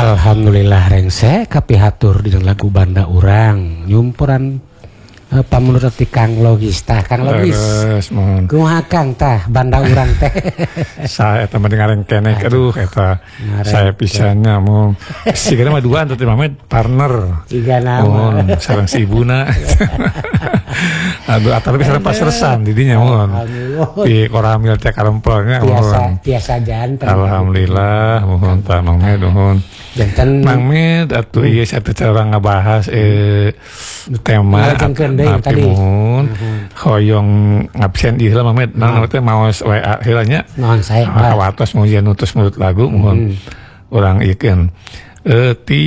Alhamdulillah rengse kapihatur di lagu banda urang nyumpuran pamunut ti Kang Logis tah Kang Logis. Kumaha Kang tah banda urang teh. Saya eta mah ngareng kenek aduh eta saya pisannya mau sigana mah duaan teh Mamet partner. Tiga nama. Sareng si ibuna. Aduh tapi sareng pasresan di dinya mun. Di koramil teh karempelnya mun. Tiasa janten. Alhamdulillah mohon tah Mang Med mohon. Janten Mang Med atuh ieu satu cara ngabahas tema tapi mohon hoyong ngabsen ieu Mang Med nang teh maos WA heula nya. Naon sae? Kawatos mujian nutus mulut lagu mohon urang ikeun. Ti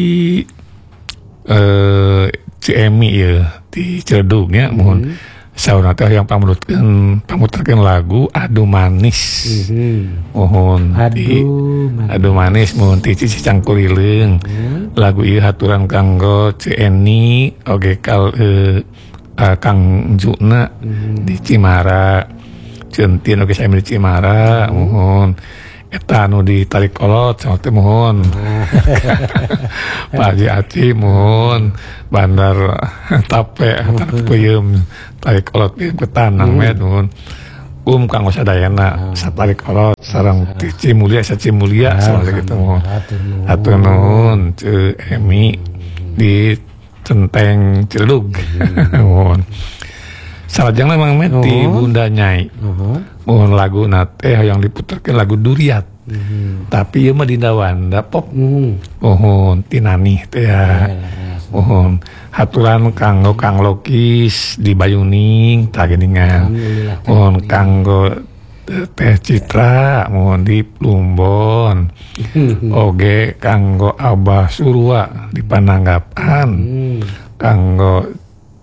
CMI ieu di Cerdug nya mohon sauna teh yang pamuterkeun lagu Adu Manis. Mohon Adu Manis mohon ti Cicang Kulileung. Lagu ieu haturan kanggo CNI oge kal Kang Juna di Cimara. Centin oge saya di Cimara mohon eta anu di tarik kolot sama teh mohon. Pak Haji Aci mohon bandar tape peuyeum tarik kolot ke tanang Med mohon. Kang sadayana satarik kolot sareng Cimulia Cimulia sama kitu mohon. Atur nuhun Ceu Emi di Centeng Ciledug. Mohon. Salajengna Mang Med di Bunda Nyai. Mohon lagu nate yang diputerkeun lagu Duriat. Tapi ieu mah dina Wanda pop. Mohon tinani teh ya. Mohon haturan kanggo Kang Lokis di Bayuning tah geuningan. Mohon kanggo Teh Citra mohon di Plumbon. Oge kanggo Abah Surwa di Pananggapan. Kanggo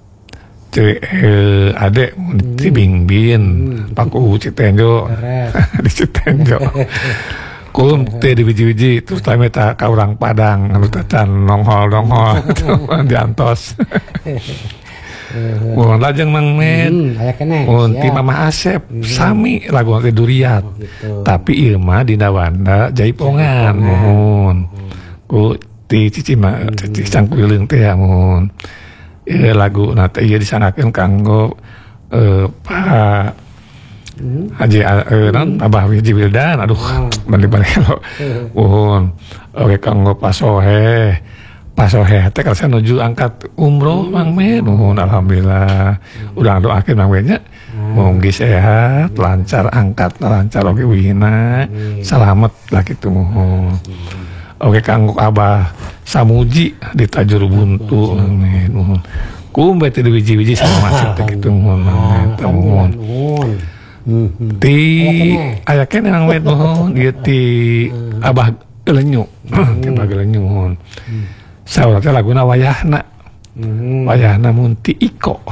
Adek di Bingbin, Paku Citenjo di Citenjo. Kum teh di wiji-wiji terus tame ta ka urang Padang anu tacan nonghol di Antos. Mohon lajeng Mang Med. Mohon ti Mama Asep sami lagu teh Duriat. Tapi ieu mah dina Wanda Jaipongan mohon. Ku ti Cicang Kulileung teh mohon. Lagu nate ieu disanakeun kanggo Pak Haji Abah Wiji Wildan aduh balik-balik lo mohon oke kanggo Pak Sohe teh kalsa nuju angkat umroh Mang Med mohon alhamdulillah urang doakeun Mang Med nya mugi sehat lancar angkat lancar oge wihna salamet lah kitu mohon. Oke kanggo Abah Samuji di Tajur Buntu mohon. Kumbe teh wiji-wiji sama masuk teh kitu mohon. Ti aya keneh Mang Med mohon ieu ti Abah Gelenyu. Ti Abah Gelenyu mohon. Saur teh laguna wayahna. Wayahna mun ti Iko.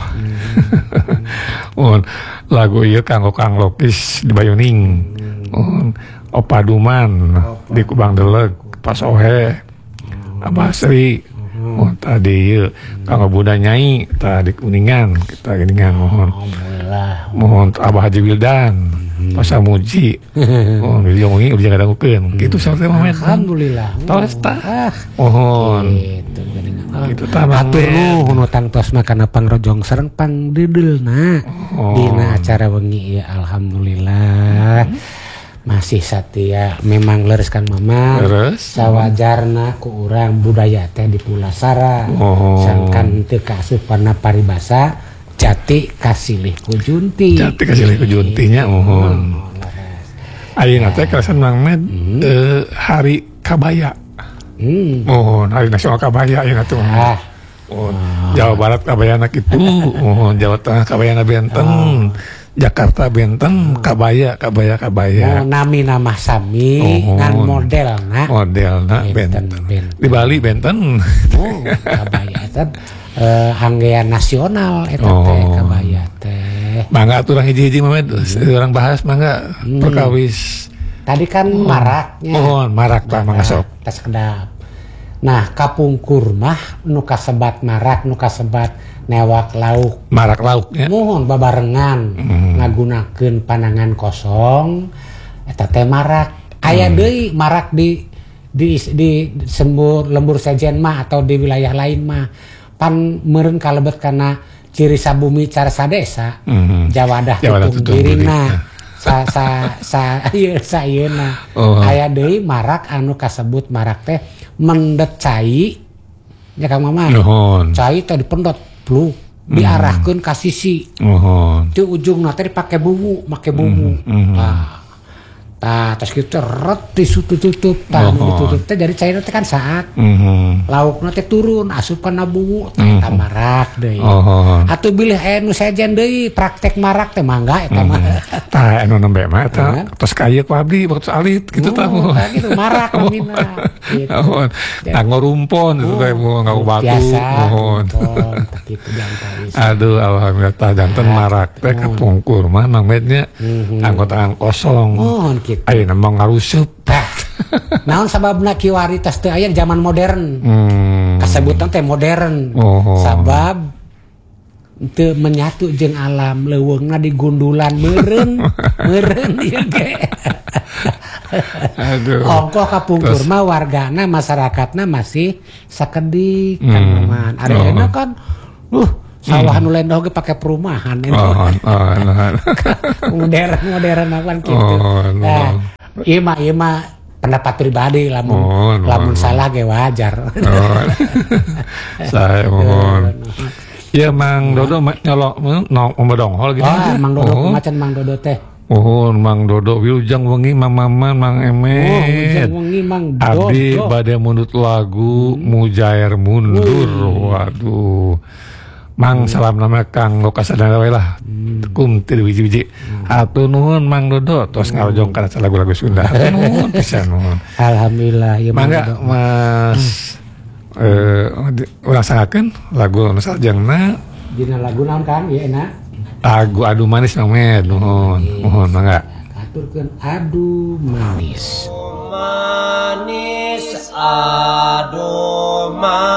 Mohon lagu ieu kanggo Kang Lokis di Bayuning. Mohon Opa Duman di Kubang Deleg. Pak Sohe, Abah Sri, mohon tadi ieu kanggo Bunda Nyai tadi Kuningan kita geuningan mohon. Mohon Abah Haji Wildan, Pak Samuji, mohon diomongi udah ngadangukeun. Kitu saur teh Mang Med. Alhamdulillah. Tos tah. Mohon. Kitu tah atur nuhun utang tos makana pangrojong sareng pangdedelna dina acara wengi ieu alhamdulillah. Masih satia memang lereskan Mama sawajarna ku urang budaya teh di Pulasara sangkan teu kaasupanna paribasa jati kasilih ku junti nya mohon ayeuna teh kalasan Mang Med hari kabaya mohon hari nasional kabaya ayeuna teh Jawa Barat kabayana kitu mohon Jawa Tengah kabayana benten Jakarta benten kabaya. Nami nama sami ngan modelna benten. Di Bali benten. Kabaya teh anggean nasional eta teh kabaya teh. Mangga atuh urang hiji-hiji Mang Med urang bahas mangga perkawis. Tadi kan maraknya. Mohon marak tah mangga sok. Tas kedap. Nah kapungkur mah nu kasebat marak nu kasebat newak lauk marak lauknya mohon babarengan ngagunakeun panangan kosong eta teh marak aya deui marak di di sembur lembur sajen mah atau di wilayah lain mah pan meureun kalebet kana ciri sabumi cara sadesa jawadah tutung dirina sayeuna aya deui marak anu kasebut marak teh mendet cai nya Kang Maman cai teh dipendot pluk diarahkeun ka sisi ti ujungna teh dipake bumbu terus kita ret ditutup ditutup teh dari cairna teh kan saat laukna teh turun asup kana bumbu teh marak deui atuh bilih anu sejen deui praktek marak teh mangga eta mah tah anu nembe mah eta tos kaya ku abdi waktu alit kitu tah gitu marak namina gitu nganggo rumpon itu teh nganggo batu mohon kitu diantaris aduh alhamdulillah tah janten marak teh kapungkur mah Mang Mednya anggota kosong ayeuna mah ngarusup. Naon sababna kiwari tas teu aya zaman modern. Kasebutan teh modern. Sabab teu menyatu jeung alam, leuweungna digundulan meureun ieu ge. Aduh. Ongkoh kapungkur mah wargana masyarakatna masih sakedik kan Maman. Areena kan sawah nu lendoh ge pake perumahan modern apa gitu. Ieu mah pendapat pribadi lamun salah ge wajar. Saya mohon. Ya Mang Dodo nyolok membodonghol gitu. Mang Dodo macan Mang Dodo teh. Mang Dodo wilujeng wengi Mang Maman Mang Emet. Wilujeng wengi Mang Dodo. Abdi bade mundut lagu Mujair Mundur. Waduh. Mang salam nama Kang Lokasadana we lah. Kum ti biji-biji. Atuh nuhun Mang Dodo tos ngarojong kana lagu-lagu Sunda. Nuhun pisan nuhun. Alhamdulillah ya Mangga Mas urang sangakeun lagu anu salajengna. Dina lagu naon Kang ieu na? Lagu Adu Manis Mang Med nuhun. Nuhun mangga. Aturkeun Adu Manis. Manis adu manis